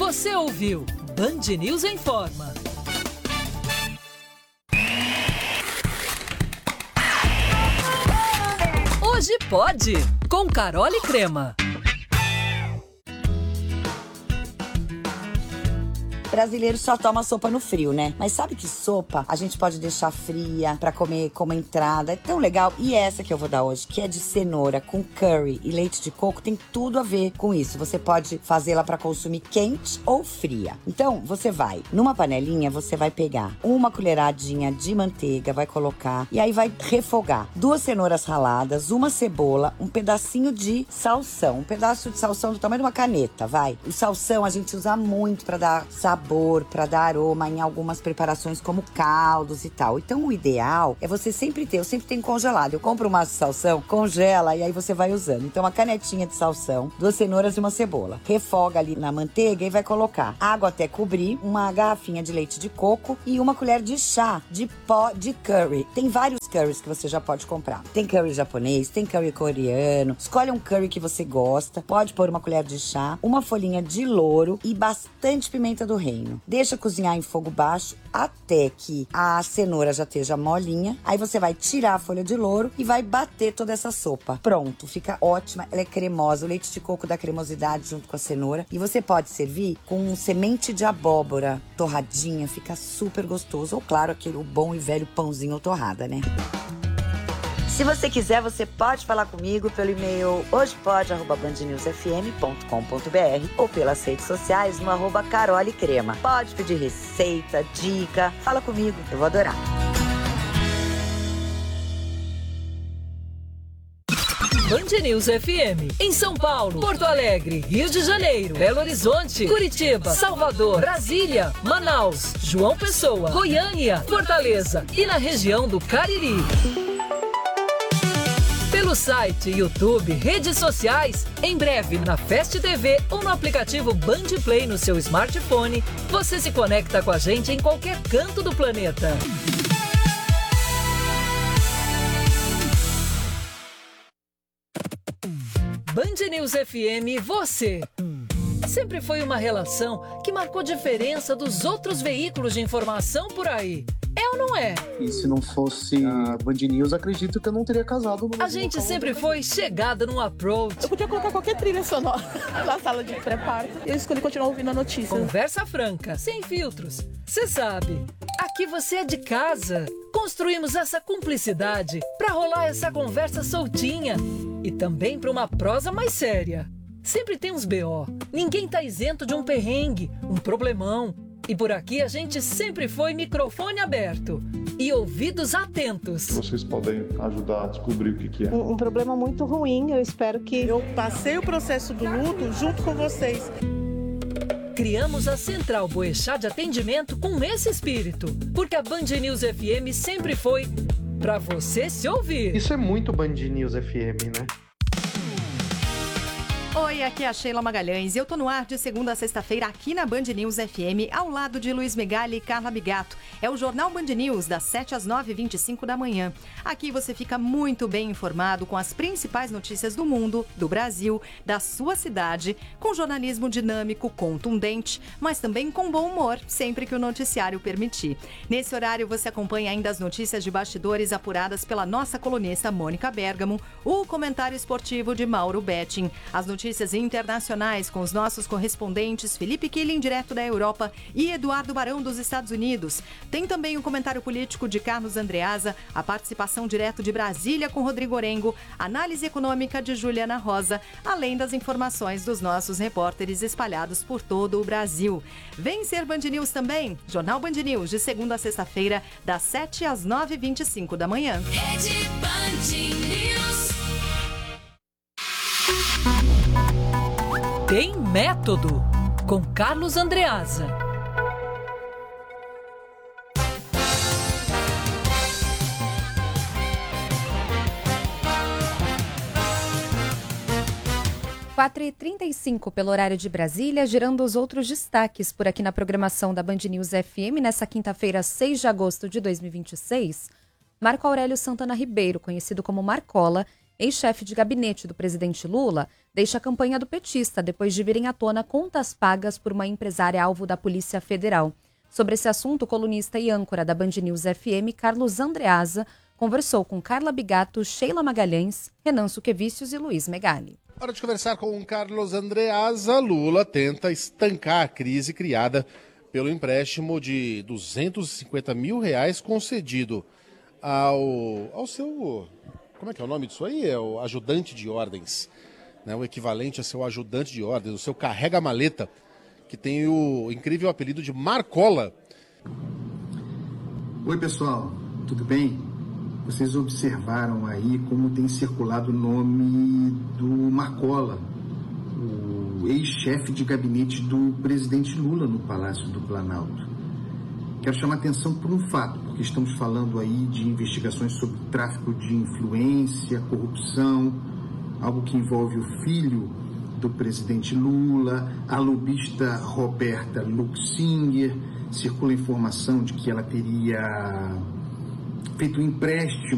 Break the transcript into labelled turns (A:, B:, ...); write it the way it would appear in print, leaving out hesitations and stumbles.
A: Você ouviu Band News Informa. Hoje pode, com Carol e Crema.
B: Brasileiro só toma sopa no frio, né? Mas sabe que sopa a gente pode deixar fria pra comer como entrada? É tão legal. E essa que eu vou dar hoje, que é de cenoura com curry e leite de coco, tem tudo a ver com isso. Você pode fazê-la pra consumir quente ou fria. Então, você vai, numa panelinha, você vai pegar uma colheradinha de manteiga, vai colocar e aí vai refogar 2 cenouras raladas, uma cebola, um pedacinho de salsão. Um pedaço de salsão do tamanho de uma caneta, vai. O salsão a gente usa muito pra dar sabor, para dar aroma em algumas preparações como caldos e tal. Então o ideal é você sempre ter, eu sempre tenho congelado. Eu compro uma salsão, congela e aí você vai usando. Então uma canetinha de salsão, 2 cenouras e uma cebola. Refoga ali na manteiga e vai colocar água até cobrir, uma garrafinha de leite de coco e uma colher de chá de pó de curry. Tem vários curries que você já pode comprar. Tem curry japonês, tem curry coreano. Escolhe um curry que você gosta. Pode pôr uma colher de chá, uma folhinha de louro e bastante pimenta do reino. Deixa cozinhar em fogo baixo até que a cenoura já esteja molinha. Aí você vai tirar a folha de louro e vai bater toda essa sopa. Pronto, fica ótima, ela é cremosa. O leite de coco dá cremosidade junto com a cenoura. E você pode servir com semente de abóbora torradinha, fica super gostoso. Ou claro, aquele bom e velho pãozinho ou torrada, né? Se você quiser, você pode falar comigo pelo e-mail hojepod@bandnewsfm.com.br ou pelas redes sociais no @carolecrema. Pode pedir receita, dica, fala comigo, eu vou adorar.
A: Band News FM, em São Paulo, Porto Alegre, Rio de Janeiro, Belo Horizonte, Curitiba, Salvador, Brasília, Manaus, João Pessoa, Goiânia, Fortaleza e na região do Cariri. Pelo site, YouTube, redes sociais, em breve na Fast TV ou no aplicativo Band Play no seu smartphone, você se conecta com a gente em qualquer canto do planeta. Band News FM, você. Sempre foi uma relação que marcou diferença dos outros veículos de informação por aí. É ou não é?
C: E se não fosse a Band News, acredito que eu não teria casado.
A: A gente sempre foi chegada no approach.
D: Eu podia colocar qualquer trilha sonora na sala de pré-parto. Eu escolhi continuar ouvindo a notícia.
A: Conversa franca, sem filtros. Você sabe, aqui você é de casa. Construímos essa cumplicidade para rolar essa conversa soltinha. E também para uma prosa mais séria. Sempre tem uns BO. Ninguém tá isento de um perrengue, um problemão. E por aqui a gente sempre foi microfone aberto e ouvidos atentos.
E: Vocês podem ajudar a descobrir o que é.
D: Um problema muito ruim, eu espero que...
F: Eu passei o processo do luto junto com vocês.
A: Criamos a Central Boechat de atendimento com esse espírito, porque a Band News FM sempre foi pra você se ouvir.
C: Isso é muito Band News FM, né?
G: Oi, aqui é a Sheila Magalhães e eu tô no ar de segunda a sexta-feira aqui na Band News FM, ao lado de Luiz Megali e Carla Bigato. É o Jornal Band News, das 7 às 9h25 da manhã. Aqui você fica muito bem informado com as principais notícias do mundo, do Brasil, da sua cidade, com jornalismo dinâmico, contundente, mas também com bom humor, sempre que o noticiário permitir. Nesse horário você acompanha ainda as notícias de bastidores apuradas pela nossa colunista Mônica Bergamo, o comentário esportivo de Mauro Betting, as notícias internacionais com os nossos correspondentes Felipe Killing, direto da Europa, e Eduardo Barão, dos Estados Unidos. Tem também o comentário político de Carlos Andreasa, a participação direto de Brasília com Rodrigo Orengo, análise econômica de Juliana Rosa, além das informações dos nossos repórteres espalhados por todo o Brasil. Vem ser Band News também, Jornal Band News, de segunda a sexta-feira, das 7 às 9h25 da manhã.
H: Rede Band News.
A: Tem Método, com Carlos Andreasa.
I: Quatro e 35 pelo horário de Brasília, girando os outros destaques por aqui na programação da Band News FM nessa quinta-feira, 6 de agosto de 2026. Marco Aurélio Santana Ribeiro, conhecido como Marcola, ex-chefe de gabinete do presidente Lula, deixa a campanha do petista depois de virem à tona contas pagas por uma empresária alvo da Polícia Federal. Sobre esse assunto, o colunista e âncora da Band News FM, Carlos Andreasa, conversou com Carla Bigato, Sheila Magalhães, Renan Suquevicius e Luiz Megali.
J: Hora de conversar com Carlos Andreasa. Lula tenta estancar a crise criada pelo empréstimo de R$250 mil concedido ao seu... Como é que é o nome disso aí? É o ajudante de ordens, né? O equivalente a seu ajudante de ordens, o seu carrega-maleta, que tem o incrível apelido de Marcola.
K: Oi, pessoal, tudo bem? Vocês observaram aí como tem circulado o nome do Marcola, o ex-chefe de gabinete do presidente Lula no Palácio do Planalto. Quero chamar a atenção por um fato, porque estamos falando aí de investigações sobre tráfico de influência, corrupção, algo que envolve o filho do presidente Lula, a lobista Roberta Luxinger. Circula informação de que ela teria feito um empréstimo